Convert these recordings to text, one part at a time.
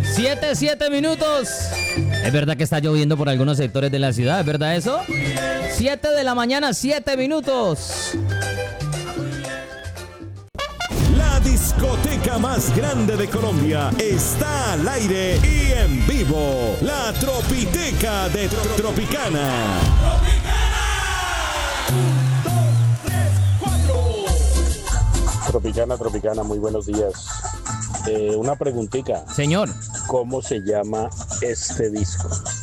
7 minutos. Es verdad que está lloviendo por algunos sectores de la ciudad, ¿es verdad eso? 7 de la mañana, 7 minutos. La discoteca más grande de Colombia está al aire y en vivo. La Tropiteca de Tropicana. Tropicana, muy buenos días. Una preguntita. Señor. ¿Cómo se llama este disco?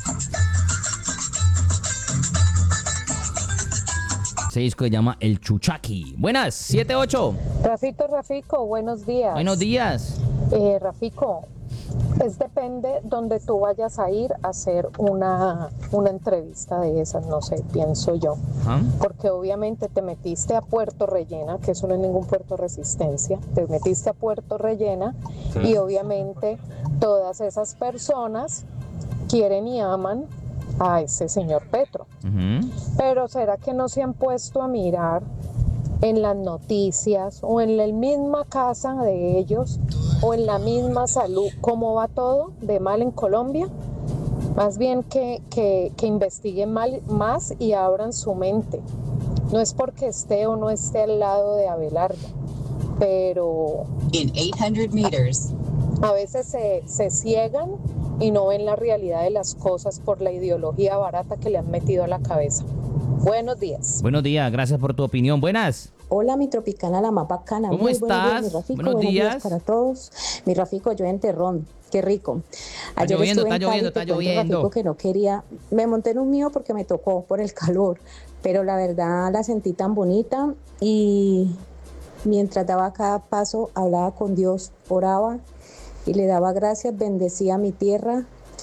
Ese disco se llama El Chuchaqui. Buenas, 7-8. Rafico, buenos días. Buenos días. Rafico, depende donde tú vayas a ir a hacer una entrevista de esas, no sé, pienso yo. ¿Ah? Porque obviamente te metiste a Puerto Rellena, que eso no es ningún puerto resistencia, te metiste a Puerto Rellena y obviamente todas esas personas quieren y aman a ese señor Petro. Pero ¿será que no se han puesto a mirar en las noticias o en la misma casa de ellos o en la misma salud cómo va todo de mal en Colombia? Más bien que investiguen más y abran su mente. No es porque esté o no esté al lado de Abelardo, pero in 800 meters. A veces se ciegan y no ven la realidad de las cosas por la ideología barata que le han metido a la cabeza. Buenos días. Buenos días, gracias por tu opinión. Buenas. Hola, mi Tropicana, la más bacana. ¿Cómo muy estás? Buenos días, mi Rafico. Buenos días Para todos. Mi Rafico, yo en Terrón. Qué rico. Está lloviendo. Rafico, que no quería. Me monté en un mío porque me tocó por el calor, pero la verdad la sentí tan bonita y mientras daba cada paso hablaba con Dios, oraba y le daba gracias, bendecía mi tierra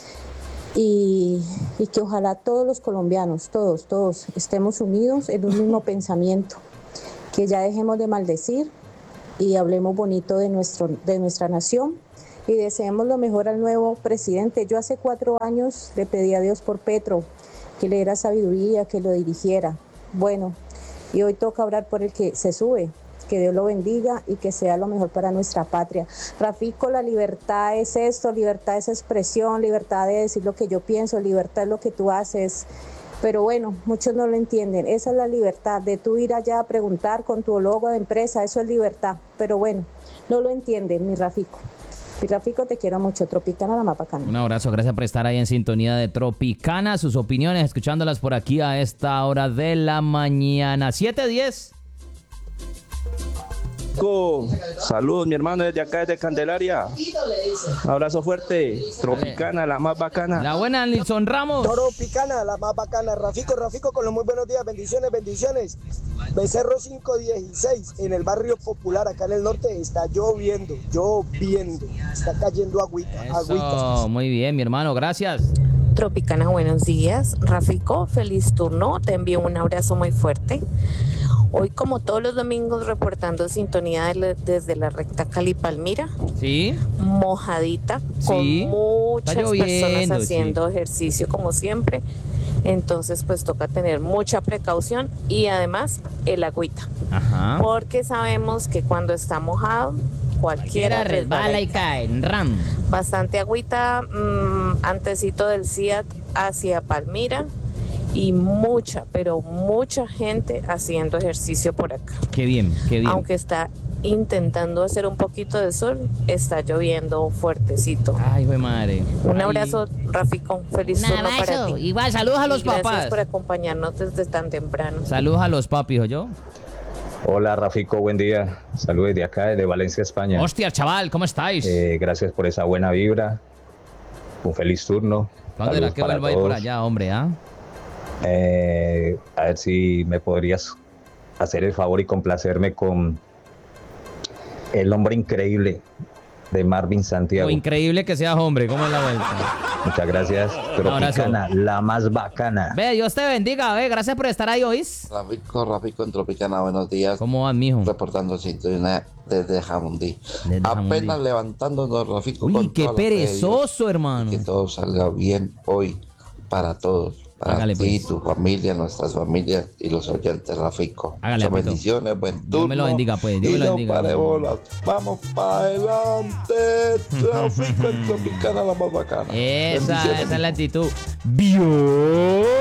y que ojalá todos los colombianos, todos estemos unidos en un mismo pensamiento, que ya dejemos de maldecir y hablemos bonito de nuestra nación y deseemos lo mejor al nuevo presidente. Yo hace 4 años le pedí a Dios por Petro, que le diera sabiduría, que lo dirigiera. Bueno, y hoy toca orar por el que se sube. Que Dios lo bendiga y que sea lo mejor para nuestra patria. Rafico, la libertad es esto, libertad es expresión, libertad de decir lo que yo pienso, libertad es lo que tú haces. Pero bueno, muchos no lo entienden. Esa es la libertad, de tú ir allá a preguntar con tu logo de empresa, eso es libertad. Pero bueno, no lo entienden, mi Rafico. Mi Rafico, te quiero mucho. Tropicana, la más bacana. Un abrazo, gracias por estar ahí en sintonía de Tropicana. Sus opiniones, escuchándolas por aquí a esta hora de la mañana. 7:10. Saludos, mi hermano, desde acá, desde Candelaria. Un abrazo fuerte. Tropicana, la más bacana. La buena, Nilson Ramos. Tropicana, la más bacana. Rafico, con los muy buenos días. Bendiciones. Becerro 516, en el barrio Popular, acá en el norte, está lloviendo. Está cayendo agüita. Eso, muy bien, mi hermano, gracias. Tropicana, buenos días. Rafico, feliz turno. Te envío un abrazo muy fuerte. Hoy, como todos los domingos, reportando sintonía desde la recta Cali-Palmira. Sí. Mojadita, sí, con muchas personas haciendo ejercicio como siempre. Entonces, pues toca tener mucha precaución y además el agüita. Ajá. Porque sabemos que cuando está mojado, cualquiera resbala y cae. Ram. Bastante agüita antecito del CIAT hacia Palmira. Y mucha gente haciendo ejercicio por acá. Qué bien. Aunque está intentando hacer un poquito de sol, está lloviendo fuertecito. Ay, güey madre. Un abrazo, Rafico. Feliz turno para ti. Igual, saludos a los papás. Gracias por acompañarnos desde tan temprano. Saludos a los papis, ¿yo? Hola, Rafico, buen día. Saludos desde acá, desde Valencia, España. Hostia, chaval, ¿cómo estáis? Gracias por esa buena vibra. Un feliz turno. ¿Cuándo era que vuelva a ir por allá, hombre, a ver si me podrías hacer el favor y complacerme con El hombre increíble de Marvin Santiago. Increíble que seas hombre, ¿cómo es la vuelta? Muchas gracias. Tropicana, la más bacana. Ve, Dios te bendiga, gracias por estar ahí hoy. Rafico en Tropicana, buenos días. ¿Cómo vas, mijo? Reportando sintonía desde Jamundí. Apenas levantándonos, Rafico. Uy, qué perezoso, hermano. Que todo salga bien hoy para todos. Para Hágale, ti, pues. tu familia, nuestras familias y los oyentes, Rafico. Hágale, Muchas papito. bendiciones, buen turno. Dios me lo bendiga, pues. Dios y me lo no bendiga. pare bolas. Vamos para adelante. Rafico en Tropicana, la más bacana. Esa Bendiciones. es la actitud. ¡Vio!